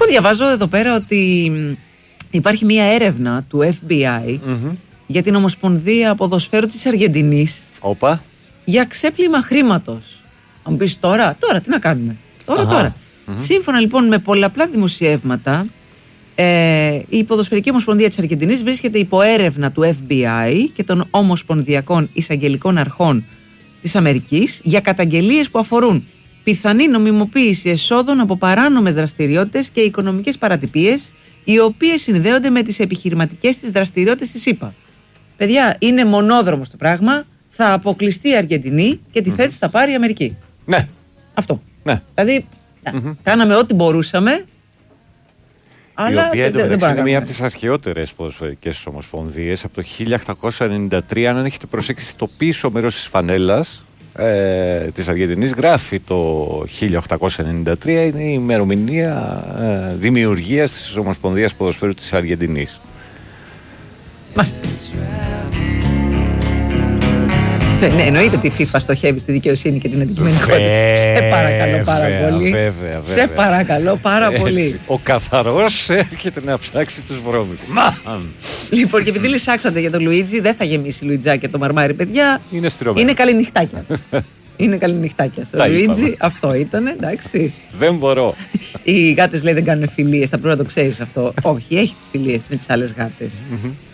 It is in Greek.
διαβάζω εδώ πέρα ότι υπάρχει μια έρευνα του FBI για την Ομοσπονδία Ποδοσφαίρου της Αργεντινής. Όπα. Για ξέπλυμα χρήματος. Αν μου πεις τώρα τι να κάνουμε. Τώρα. Σύμφωνα λοιπόν με πολλαπλά δημοσιεύματα, η Ποδοσφαιρική Ομοσπονδία της Αργεντινής βρίσκεται υπό έρευνα του FBI και των Ομοσπονδιακών Εισαγγελικών Αρχών της Αμερικής για καταγγελίες που αφορούν πιθανή νομιμοποίηση εσόδων από παράνομες δραστηριότητες και οικονομικές παρατυπίες, οι οποίες συνδέονται με τις επιχειρηματικές της δραστηριότητες της ΗΠΑ. Παιδιά, είναι μονόδρομος το πράγμα. Θα αποκλειστεί η Αργεντινή και τη θέση θα πάρει η Αμερική. Ναι. Αυτό. Ναι. Δηλαδή, κάναμε ό,τι μπορούσαμε. Αλλά η οποία εντωμεταξύ είναι μία από τις τις αρχαιότερες ποδοσφαιρικές ομοσπονδίες. Από το 1893, αν έχετε προσέξει το πίσω μέρος της φανέλας της Αργεντινής, γράφει το 1893, είναι η ημερομηνία δημιουργίας της Ομοσπονδίας Ποδοσφαίρου της Αργεντινής. Μάλιστα. Ναι, εννοείται ότι η FIFA στοχεύει στη δικαιοσύνη και την αντικειμενικότητα. Σε παρακαλώ πάρα πολύ. Βέβαια. Σε παρακαλώ πάρα πολύ. Ο καθαρός έρχεται να ψάξει τους βρώμικους. Λοιπόν, και επειδή λυσάξατε για τον Λουίτζι, δεν θα γεμίσει Λουιτζάκι το μαρμάρι, παιδιά. Είναι στηρωμένο. Είναι καληνυχτάκιας. Είναι καληνυχτάκιας. Ο Λουίτζι, αυτό ήταν, εντάξει. Δεν μπορώ. Οι γάτες λέει δεν κάνουν φιλίες, θα πρέπει να το ξέρεις αυτό. Όχι, έχει τις φιλίες με τις άλλες γάτες.